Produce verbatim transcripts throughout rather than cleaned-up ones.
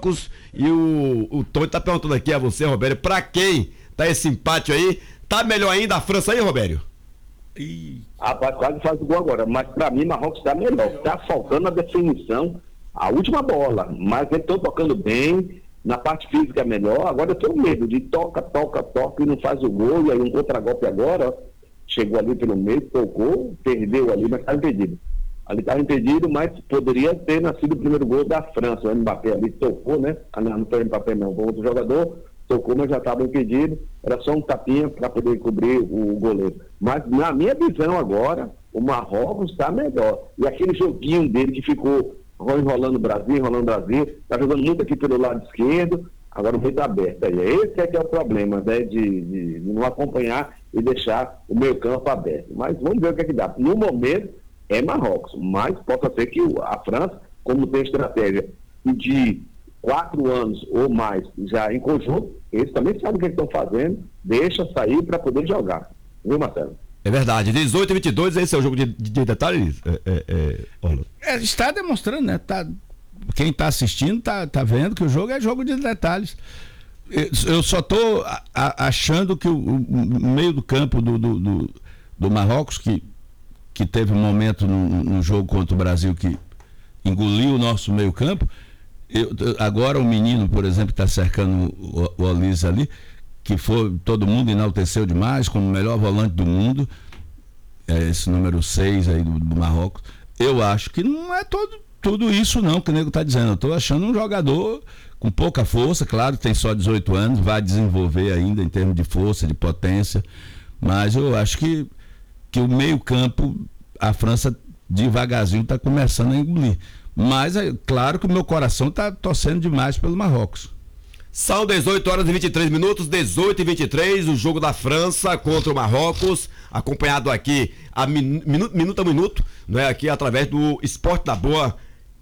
Marrocos. E o, o Tony tá perguntando aqui a você, Robério, pra quem tá esse empate aí? Tá melhor ainda a França aí, Robério? E... Rapaz, quase faz o gol agora, mas pra mim Marrocos tá melhor. Tá faltando a definição, a última bola, mas eles estão tocando bem, na parte física é melhor. Agora eu tenho medo de toca, toca, toca e não faz o gol, e aí um contra-golpe agora, ó, chegou ali pelo meio, tocou, perdeu ali, mas tá impedido. Ali estava impedido, mas poderia ter nascido o primeiro gol da França. O Mbappé ali tocou, né? Ah, não, não foi o Mbappé não, foi outro jogador, tocou, mas já estava impedido. Era só um tapinha para poder cobrir o goleiro. Mas na minha visão agora, o Marrocos está melhor. E aquele joguinho dele que ficou enrolando o Brasil, enrolando o Brasil, está jogando muito aqui pelo lado esquerdo, agora o meio está aberto. Esse é que é o problema, né? De, de, de não acompanhar e deixar o meio campo aberto. Mas vamos ver o que é que dá. No momento, é Marrocos, mas possa ser que a França, como tem estratégia de quatro anos ou mais já em conjunto, eles também sabem o que estão fazendo, deixa sair para poder jogar. Viu, Marcelo? É verdade, dezoito e vinte e dois, esse é o jogo de, de, de detalhes, é, é, é, é, está demonstrando, né? Tá, quem está assistindo está tá vendo que o jogo é jogo de detalhes. Eu só estou achando que o, o meio do campo do, do, do, do Marrocos, que, que teve um momento no, no jogo contra o Brasil que engoliu o nosso meio campo, eu, agora o menino, por exemplo, está cercando o, o Olise ali, que foi, todo mundo enalteceu demais como o melhor volante do mundo, é esse número seis aí do, do Marrocos. Eu acho que não é todo, tudo isso não que o nego está dizendo. Eu estou achando um jogador com pouca força, claro, tem só dezoito anos, vai desenvolver ainda em termos de força, de potência, mas eu acho que, que o meio campo, a França devagarzinho está começando a engolir. Mas é claro que o meu coração está torcendo demais pelo Marrocos. São dezoito horas e vinte e três minutos, dezoito e vinte e três, o jogo da França contra o Marrocos, acompanhado aqui a min, minuto, minuto a minuto, não é? Aqui através do Esporte da Boa,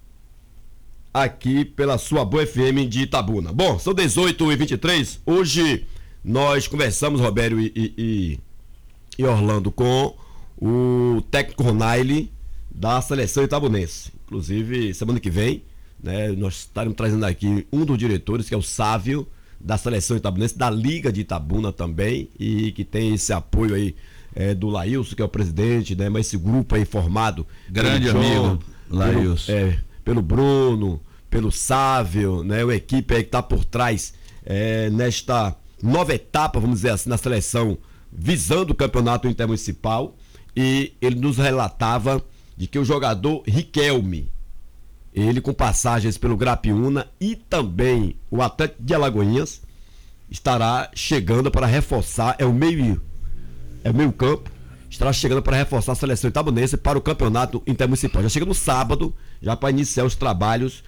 aqui pela sua Boa F M de Itabuna. Bom, são dezoito e vinte e três, hoje nós conversamos, Robério e, e, e Orlando, com o técnico Ronaile da seleção itabunense. Inclusive, semana que vem, né, nós estaremos trazendo aqui um dos diretores, que é o Sávio, da seleção itabunense, da Liga de Itabuna também, e que tem esse apoio aí é, do Laílson, que é o presidente, né, mas esse grupo aí formado, grande pelo John, amigo Laílson, pelo, é, pelo Bruno, pelo Sávio, né, uma equipe aí que está por trás é, nesta nova etapa, vamos dizer assim, na seleção, visando o campeonato intermunicipal. E ele nos relatava de que o jogador Riquelme, ele com passagens pelo Grapiúna e também o Atlético de Alagoinhas, estará chegando para reforçar, é o meio é o meio campo, estará chegando para reforçar a seleção itabunense para o campeonato intermunicipal. Já chega no sábado, já para iniciar os trabalhos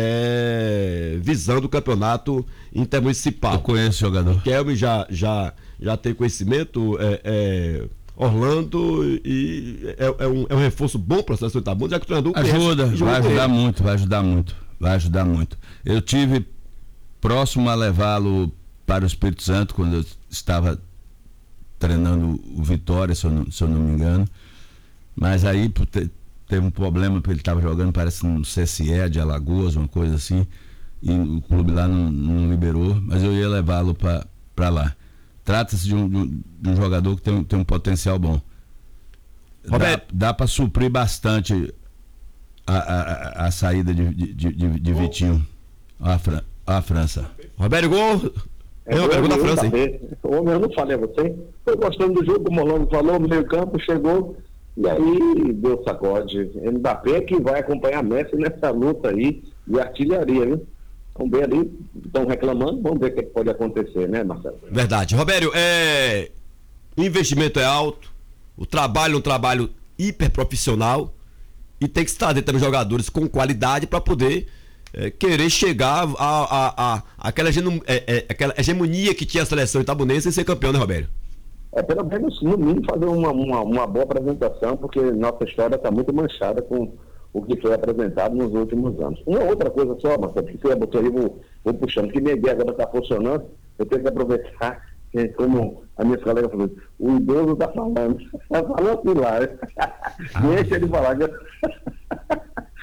é, visando o campeonato intermunicipal. Eu conheço o jogador. Riquelme já, já, já tem conhecimento, é, é, Orlando, e é, é, um, é um reforço bom para a seleção Itabuna, já que o treinador ajuda, conhece, vai ajudar muito, vai ajudar muito, vai ajudar muito. Eu tive próximo a levá-lo para o Espírito Santo quando eu estava treinando o Vitória, se eu não, se eu não me engano, mas aí te, teve um problema porque ele estava jogando, parece no C S E de Alagoas, uma coisa assim, e o clube lá não, não liberou, mas eu ia levá-lo para lá. Trata-se de um, de um jogador que tem, tem um potencial bom. Roberto, dá, dá para suprir bastante a, a, a saída de, de, de, de Vitinho à, Fran, à França. Roberto Gol. É, eu, eu, da França, eu, eu não falei a você. Estou gostando do jogo, como o Orlando falou, no meio campo, chegou e aí deu sacode. Mbappé que vai acompanhar Messi nessa luta aí de artilharia, viu? Vamos ver ali, estão reclamando, vamos ver o que pode acontecer, né, Marcelo? Verdade. Robério, é... o investimento é alto, o trabalho é um trabalho hiper profissional e tem que se trazer também jogadores com qualidade para poder é, querer chegar a, a, a, a aquela, é, é, aquela hegemonia que tinha a seleção itabunense e ser campeão, né, Robério? É, pelo menos, no mínimo, fazer uma, uma, uma boa apresentação, porque nossa história está muito manchada com o que foi apresentado nos últimos anos. Uma outra coisa só, Marcelo, que você botou aí, vou, vou puxando, que minha ideia agora está funcionando, eu tenho que aproveitar, que, como a minha colega falou, o idoso está falando, está falando assim lá, deixa ele falar.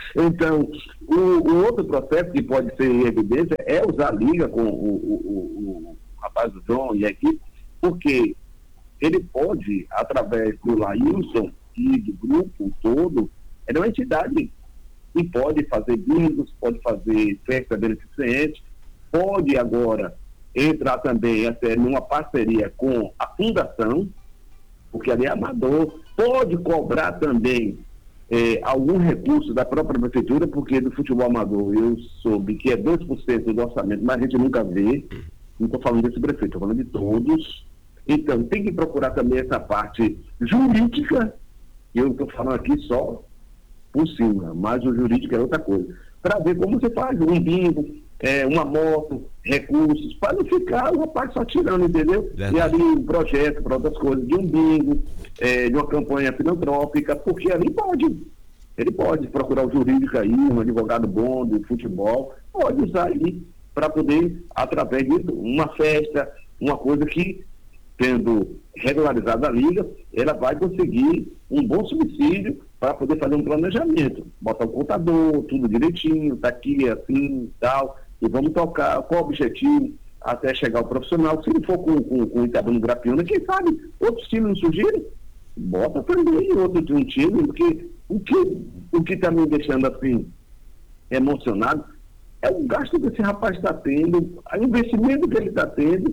Então, o, o outro processo que pode ser em evidência é usar a liga com o, o, o, o rapaz do João e a equipe, porque ele pode, através do Laílson e do grupo todo, é uma entidade que pode fazer bingos, pode fazer festa beneficente, pode agora entrar também até numa parceria com a fundação, porque ali é amador, pode cobrar também eh, algum recurso da própria prefeitura, porque do futebol amador eu soube que é dois por cento do orçamento, mas a gente nunca vê, não estou falando desse prefeito, estou falando de todos. Então tem que procurar também essa parte jurídica, que eu estou falando aqui só por cima, mas o jurídico é outra coisa, para ver como você faz um bingo, é, uma moto, recursos, para não ficar o rapaz só tirando, entendeu? Verdade. E ali um projeto para outras coisas, de um bingo, é, de uma campanha filantrópica, porque ali pode, ele pode procurar o jurídico aí, um advogado bom de futebol, pode usar aí para poder, através disso, uma festa, uma coisa que, tendo regularizado a liga, ela vai conseguir um bom subsídio para poder fazer um planejamento, botar o contador, tudo direitinho, tá aqui, assim, tal, e vamos tocar, qual o objetivo, até chegar ao profissional. Se ele for com, com, com o Itabuna Grapiúna, quem sabe, outros times não surgirem, bota também outro de um time, porque o que o que está me deixando assim emocionado é o gasto que esse rapaz está tendo, o investimento que ele está tendo,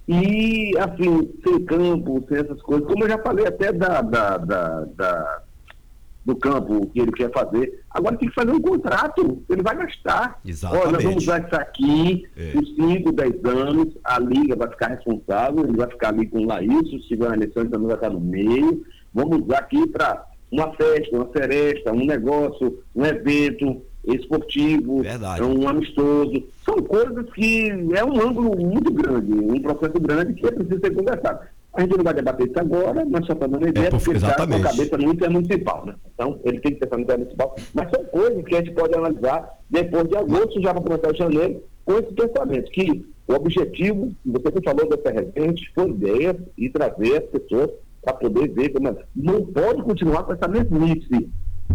e assim, sem campo, sem essas coisas, como eu já falei até da, da, da, da do campo que ele quer fazer, agora tem que fazer um contrato, ele vai gastar. Exatamente. Olha, nós vamos usar isso aqui é. por cinco, dez anos, a liga vai ficar responsável, ele vai ficar ali com o Laílson, se tiver uma eleição, também vai estar no meio, vamos usar aqui para uma festa, uma seresta, um negócio, um evento esportivo, Verdade. um amistoso, são coisas que é um ângulo muito grande, um processo grande que é preciso ser conversado. A gente não vai debater isso agora, mas só para dar uma ideia, é, porque ele está com a cabeça no intermunicipal, né? Então, ele tem que pensar no intermunicipal. Mas são coisas que a gente pode analisar depois de agosto, já para começar o janeiro, com esse pensamento, que o objetivo, você que falou dessa resenha, foi ideia e trazer as pessoas para poder ver como é. Não pode continuar com essa mesmice.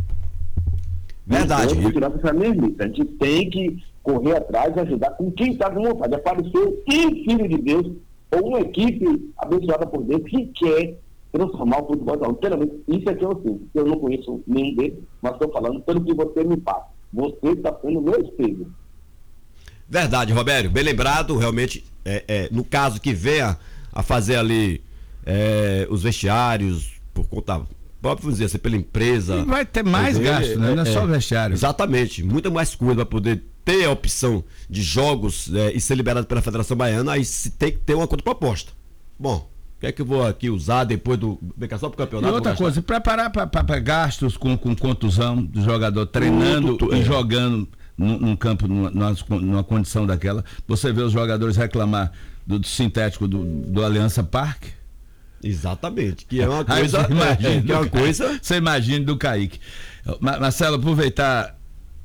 Verdade. Não pode continuar com essa mesmice. A gente tem que correr atrás e ajudar com quem está com vontade. Apareceu um filho de Deus, ou uma equipe abençoada por Deus que quer transformar o futebol. Pelo menos isso é que eu sinto. Eu não conheço nenhum deles, mas estou falando pelo que você me passa. Você está sendo meu espelho. Verdade, Robério. Bem lembrado, realmente, é, é, no caso que venha a fazer ali é, os vestiários por conta, próprio dizer assim, pela empresa. E vai ter mais poder, gasto, né? Não é, é só vestiário. Exatamente, muita mais coisa para poder ter a opção de jogos é, e ser liberado pela Federação Baiana, aí se tem que ter uma contraproposta. Bom, o que é que eu vou aqui usar depois do. Só pro campeonato? E outra coisa, preparar para gastos com, com contusão do jogador treinando tudo, tudo, e é. jogando num, num campo, numa, numa condição daquela. Você vê os jogadores reclamar do, do sintético do, do Aliança Parque. Exatamente, que é uma coisa. Você imagina, é, que é uma coisa. Você imagina do Kaique. Marcelo, aproveitar.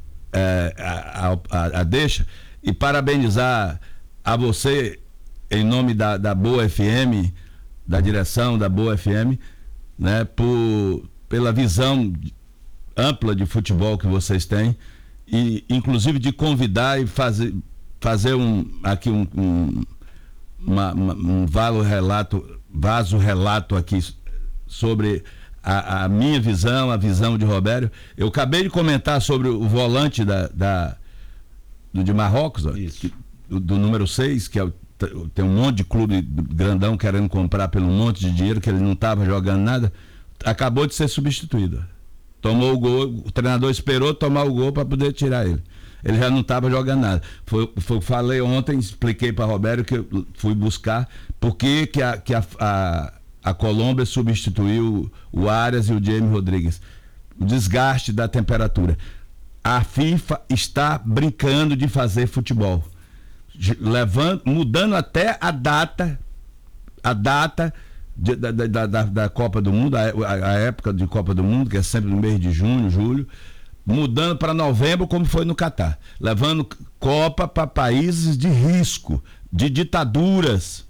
É, a, a, a deixa e parabenizar a você em nome da, da Boa F M, da direção da Boa F M, né, por, pela visão ampla de futebol que vocês têm, e inclusive de convidar e fazer, fazer um, aqui um, um, uma, uma, um vaso relato, vaso relato aqui sobre A, a minha visão, a visão de Robério. Eu acabei de comentar sobre o volante da, da, do, de Marrocos, ó, que, do, do número seis, que é o, tem um monte de clube grandão querendo comprar pelo um monte de dinheiro, que ele não estava jogando nada, acabou de ser substituído. Tomou o gol, o treinador esperou tomar o gol para poder tirar ele. Ele já não estava jogando nada. Foi, foi, falei ontem, expliquei para Robério que eu fui buscar por que, que a, que a, a A Colômbia substituiu o Arias e o James Rodrigues. O desgaste da temperatura. A FIFA está brincando de fazer futebol. Levando, mudando até a data, a data de, da, da, da, da Copa do Mundo, a, a época de Copa do Mundo, que é sempre no mês de junho, julho, mudando para novembro, como foi no Catar. Levando Copa para países de risco, de ditaduras.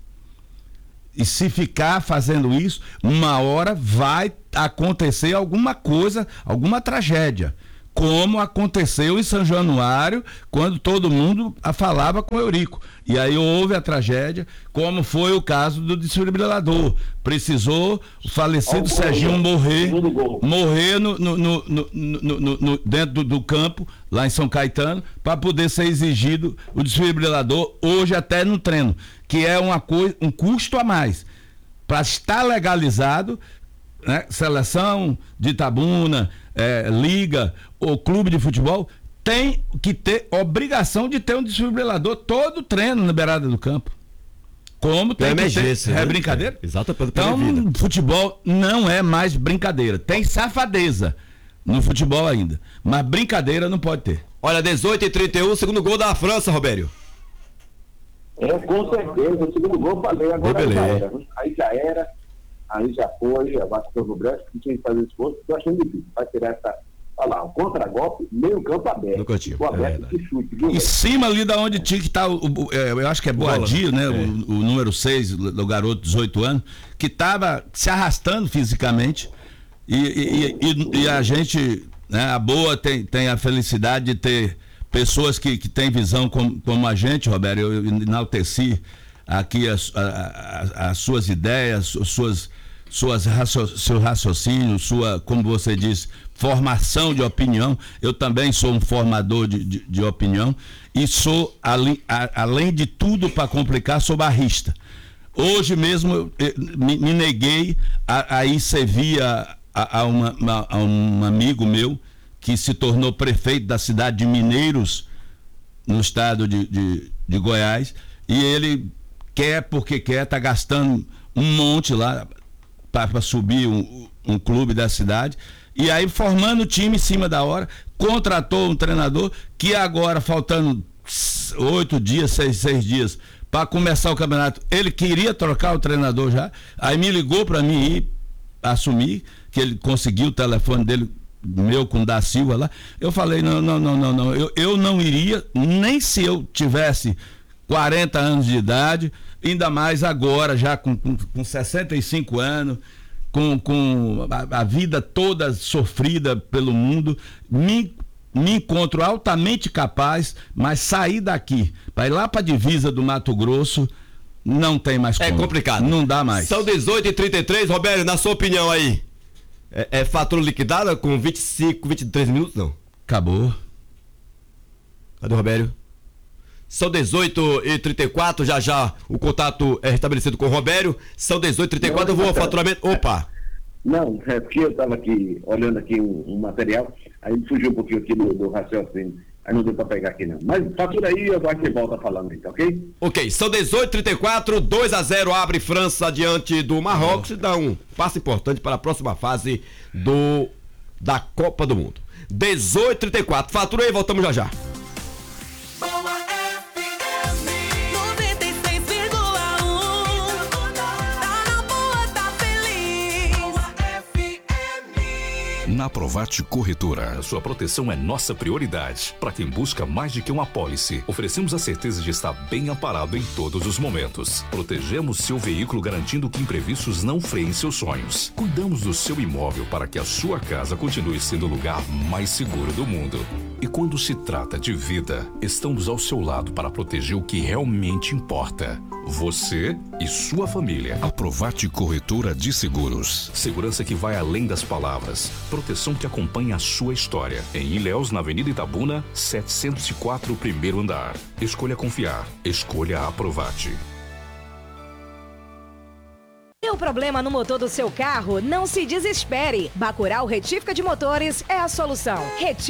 E se ficar fazendo isso, uma hora vai acontecer alguma coisa, alguma tragédia. como aconteceu em São Januário, quando todo mundo a falava com o Eurico. E aí houve a tragédia, como foi o caso do desfibrilador. Precisou o falecido oh, Serginho morrer, morrer no, no, no, no, no, no, dentro do, do campo, lá em São Caetano, para poder ser exigido o desfibrilador, hoje até no treino, que é uma coisa, um custo a mais. Para estar legalizado, né, seleção de Itabuna, é, liga ou clube de futebol, tem que ter obrigação de ter um desfibrilador todo treino na beirada do campo. Como tem que ter, é brincadeira? Exato, pela Então, vida. Futebol não é mais brincadeira. Tem safadeza no futebol ainda, mas brincadeira não pode ter. Olha, dezoito e trinta e um, segundo gol da França, Robério. É, com certeza, o segundo gol, falei, agora aí já era. Aí já era, aí já foi, a Vasco do Brest, que tinha que fazer esforço, estou achando difícil. Vai tirar essa, olha lá, o contra-golpe, meio campo aberto. No cantinho, ficou aberto, é que chute, viu? Em cima ali da onde tinha que estar, o, o, eu acho que é Boadio, né? É. O, o número seis, do garoto de dezoito anos, que estava se arrastando fisicamente, e, e, e, e a gente, né, a boa tem, tem a felicidade de ter pessoas que, que têm visão como, como a gente, Roberto. Eu enalteci aqui as, a, a, as suas ideias, suas, suas racio, seu raciocínio, sua, como você diz, formação de opinião. Eu também sou um formador de, de, de opinião e sou, ali, a, além de tudo, para complicar, sou barrista. Hoje mesmo eu, eu, me, me neguei a, a ir servir a, a, a, uma, a um amigo meu que se tornou prefeito da cidade de Mineiros, no estado de, de, de Goiás, e ele quer porque quer, está gastando um monte lá para subir um, um clube da cidade, e aí formando o time em cima da hora, contratou um treinador que agora, faltando oito dias, seis, seis dias para começar o campeonato, ele queria trocar o treinador já, aí me ligou para mim ir assumir, que ele conseguiu o telefone dele, meu com o da Silva lá. Eu falei, não, não, não, não, não. Eu, eu não iria, nem se eu tivesse quarenta anos de idade, ainda mais agora, já com, com, com sessenta e cinco anos, com, com a, a vida toda sofrida pelo mundo, me, me encontro altamente capaz, mas sair daqui, para ir lá para a divisa do Mato Grosso, não tem mais como. É complicado. Não dá mais. São dezoito e trinta e três, Roberto, na sua opinião aí, É, é fatura liquidada com vinte e cinco, vinte e três minutos, não? Acabou. Cadê o Robério? São dezoito e trinta e quatro, já já o contato é restabelecido com o Robério. São dezoito e trinta e quatro, eu vou ao faturamento. Opa! Não, é porque eu estava aqui olhando aqui um, um material, aí fugiu um pouquinho aqui do, do raciocínio. Aí não deu para pegar aqui não. Mas fatura aí, eu acho que volta falando aí, tá ok? Ok, são dezoito e trinta e quatro, dois a zero abre França diante do Marrocos e dá um passo importante para a próxima fase do, da Copa do Mundo. dezoito e trinta e quatro, fatura aí, voltamos já já. Na Aprovate Corretora, a sua proteção é nossa prioridade. Para quem busca mais de que uma apólice, oferecemos a certeza de estar bem amparado em todos os momentos. Protegemos seu veículo garantindo que imprevistos não freiem seus sonhos. Cuidamos do seu imóvel para que a sua casa continue sendo o lugar mais seguro do mundo. E quando se trata de vida, estamos ao seu lado para proteger o que realmente importa. Você e sua família. Aprovate Corretora de Seguros. Segurança que vai além das palavras. Proteção que acompanha a sua história. Em Ilhéus, na Avenida Itabuna, setecentos e quatro, primeiro andar. Escolha confiar. Escolha a Aprovate. Deu problema no motor do seu carro? Não se desespere. Bacurau Retífica de Motores é a solução. Reti